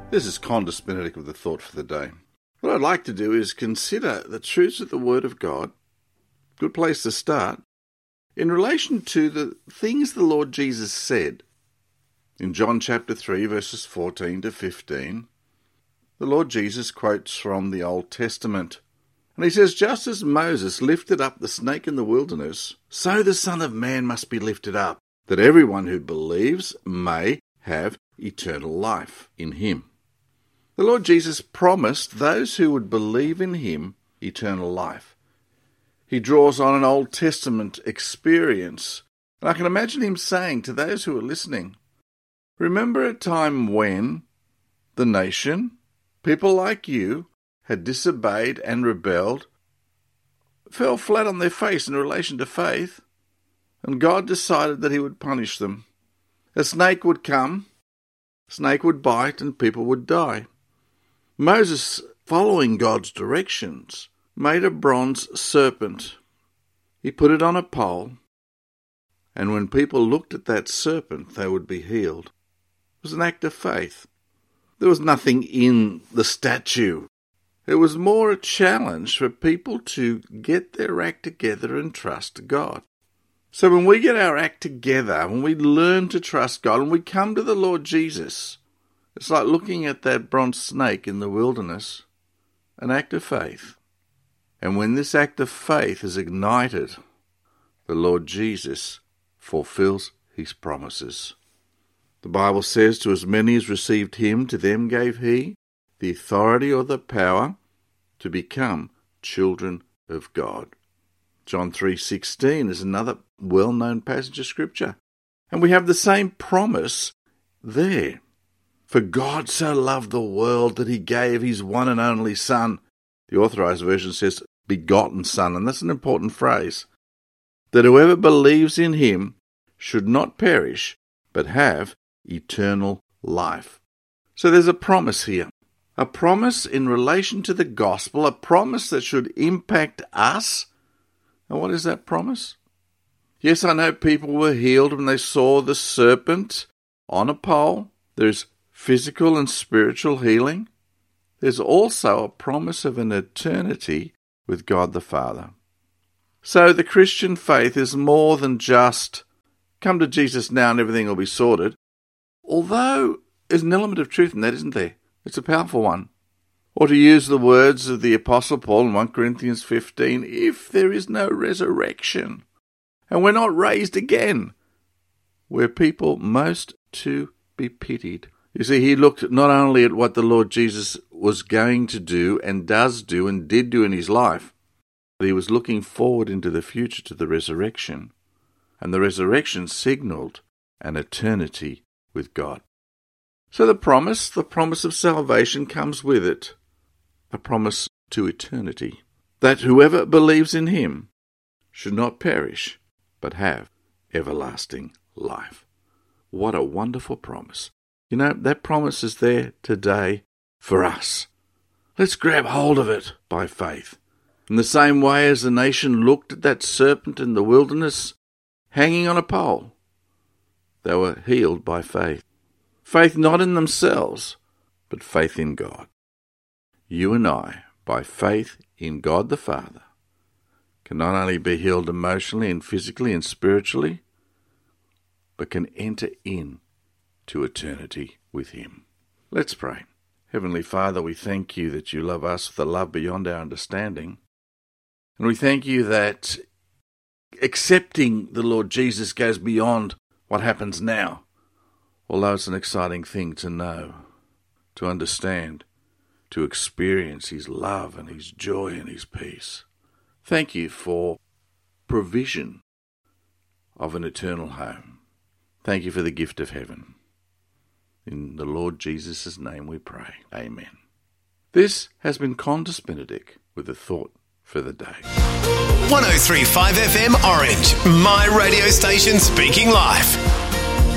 This is Condis Benedict with the thought for the day. What I'd like to do is consider the truths of the Word of God, good place to start, in relation to the things the Lord Jesus said. In John chapter 3, verses 14 to 15, the Lord Jesus quotes from the Old Testament. And he says, "Just as Moses lifted up the snake in the wilderness, so the Son of Man must be lifted up, that everyone who believes may have eternal life in him." The Lord Jesus promised those who would believe in him eternal life. He draws on an Old Testament experience. And I can imagine him saying to those who are listening, remember a time when the nation, people like you, had disobeyed and rebelled, fell flat on their face in relation to faith, and God decided that he would punish them. A snake would come, a snake would bite, and people would die. Moses, following God's directions, made a bronze serpent. He put it on a pole, and when people looked at that serpent, they would be healed. It was an act of faith. There was nothing in the statue. It was more a challenge for people to get their act together and trust God. So when we get our act together, when we learn to trust God, and we come to the Lord Jesus, it's like looking at that bronze snake in the wilderness, an act of faith. And when this act of faith is ignited, the Lord Jesus fulfills his promises. The Bible says, "To as many as received him, to them gave he the authority or the power to become children of God." John 3:16 is another well-known passage of Scripture. And we have the same promise there. "For God so loved the world that he gave his one and only Son." The Authorized Version says begotten Son, and that's an important phrase. "That whoever believes in him should not perish, but have eternal life." So there's a promise here. A promise in relation to the gospel, a promise that should impact us. And what is that promise? Yes, I know people were healed when they saw the serpent on a pole. There's physical and spiritual healing. There's also a promise of an eternity with God the Father. So the Christian faith is more than just come to Jesus now and everything will be sorted. Although there's an element of truth in that, isn't there? It's a powerful one. Or to use the words of the Apostle Paul in 1 Corinthians 15, if there is no resurrection and we're not raised again, we're people most to be pitied. You see, he looked not only at what the Lord Jesus was going to do and does do and did do in his life, but he was looking forward into the future to the resurrection. And the resurrection signaled an eternity with God. So the promise of salvation comes with it, a promise to eternity, that whoever believes in him should not perish, but have everlasting life. What a wonderful promise. You know, that promise is there today for us. Let's grab hold of it by faith. In the same way as the nation looked at that serpent in the wilderness hanging on a pole, they were healed by faith. Faith not in themselves, but faith in God. You and I, by faith in God the Father, can not only be healed emotionally and physically and spiritually, but can enter in to eternity with him. Let's pray. Heavenly Father, we thank you that you love us with a love beyond our understanding. And we thank you that accepting the Lord Jesus goes beyond what happens now. Although it's an exciting thing to know, to understand, to experience his love and his joy and his peace. Thank you for provision of an eternal home. Thank you for the gift of heaven. In the Lord Jesus' name we pray. Amen. This has been Condis Benedict with a thought for the day. 103.5 FM Orange, my radio station speaking life.